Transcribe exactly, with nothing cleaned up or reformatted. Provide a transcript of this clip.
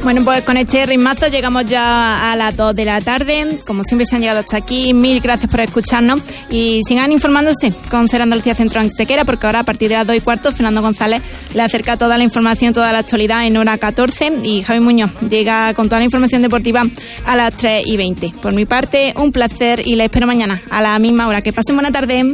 Bueno, pues con este ritmazo llegamos ya a las dos de la tarde. Como siempre se han llegado hasta aquí, mil gracias por escucharnos y sigan informándose con Ser Andalucía Centro Antequera, porque ahora a partir de las dos y cuarto Fernando González le acerca toda la información, toda la actualidad en hora catorce y Javi Muñoz llega con toda la información deportiva a las tres y veinte. Por mi parte, un placer y les espero mañana a la misma hora. Que pasen buena tarde.